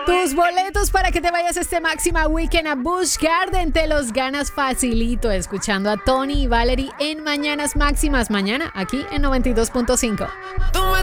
Tus boletos para que te vayas este Máxima Weekend a Busch Garden te los ganas facilito escuchando a Tony y Valerie en Mañanas Máximas. Mañana aquí en 92.5.